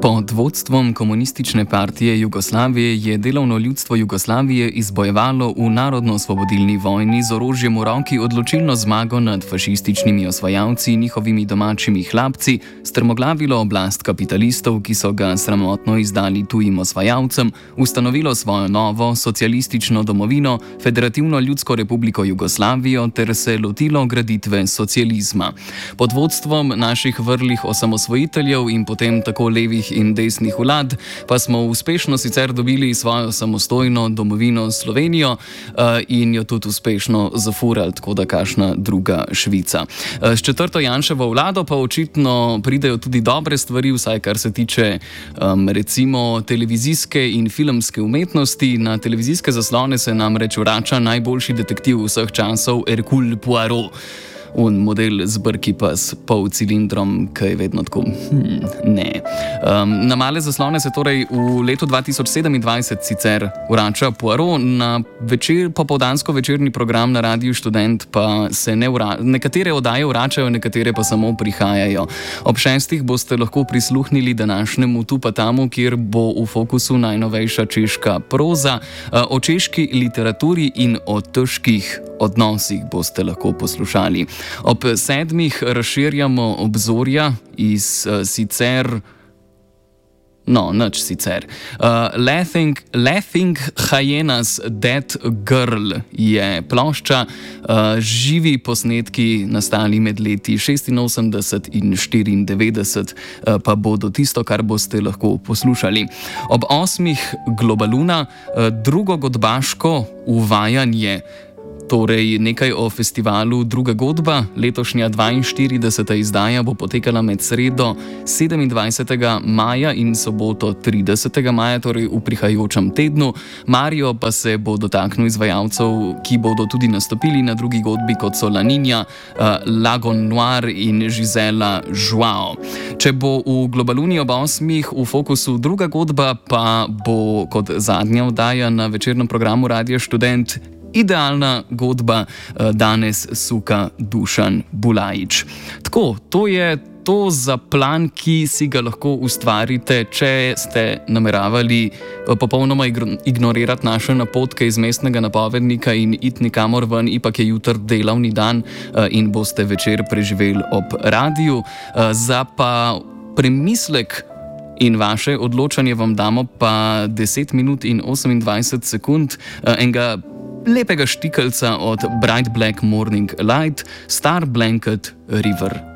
Pod vodstvom Komunistične partije Jugoslavije je delovno ljudstvo Jugoslavije izbojevalo v narodno-osvobodilni vojni z orožjem v roki odločilno zmago nad fašističnimi osvajalci in njihovimi domačimi hlapci, strmoglavilo oblast kapitalistov, ki so ga sramotno izdali tujim osvajalcem, ustanovilo svojo novo socialistično domovino, Federativno ljudsko republiko Jugoslavijo ter se lotilo graditve socializma. Pod vodstvom naših vrlih osamosvojiteljev in potem tako levih in desnih vlad, pa smo uspešno sicer dobili svojo samostojno domovino Slovenijo in jo tudi uspešno zafurali, tako da kakšna druga Švica. S četrto Janševo vlado pa očitno pridejo tudi dobre stvari, vsaj kar se tiče recimo televizijske in filmske umetnosti. Na televizijske zaslone se namreč vrača najboljši detektiv vseh časov Hercule Poirot. Un model z brki pa s polcilindrom, ki je vedno tako, ne. Na male zaslone se torej v letu 2027 sicer vrača Poirot, na popoldansko večerni program na Radiu Študent pa se nekatere oddaje vračajo, nekatere pa samo prihajajo. Ob 6. boste lahko prisluhnili današnjemu Tu pa tamu, kjer bo v fokusu najnovejša češka proza, o češki literaturi in o težkih odnosih boste lahko poslušali. Ob 7. razširjamo obzorja iz sicer... No, nič sicer. Laughing Hyenas Dead Girl je plošča, živi posnetki nastali med leti 86 in 94, pa bodo tisto, kar boste lahko poslušali. Ob 8. Globaluna, drugo godbaško uvajanje, torej nekaj o festivalu Druga godba. Letošnja 42. izdaja bo potekala med sredo 27. maja in soboto 30. maja, torej v prihajajočem tednu. Mario pa se bo dotaknil izvajalcev, ki bodo tudi nastopili na drugi godbi, kot so La Niña, Lagon Noir in Gisela Joao. Če bo v Globaluni ob 8. v fokusu druga godba, pa bo kot zadnja oddaja na večernem programu Radia Študent idealna godba, danes suka Dušan Bulajić. Tako, to je to za plan, ki si ga lahko ustvarite, če ste nameravali popolnoma ignorirati naše napotke iz mestnega napovednika in iti nikamor ven, ipak je jutri delavni dan in boste večer preživeli ob radiju. Za pa premislek in vaše odločanje vam damo pa 10 minut in 28 sekund enega lepega štikelca od Bright Black Morning Light, Star Blanket River.